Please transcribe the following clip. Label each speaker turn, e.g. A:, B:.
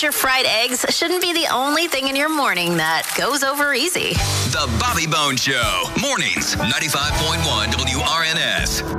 A: sometimes your fried eggs shouldn't be the only thing in your morning that goes over easy.
B: The Bobby Bones Show. Mornings, 95.1 WRNS.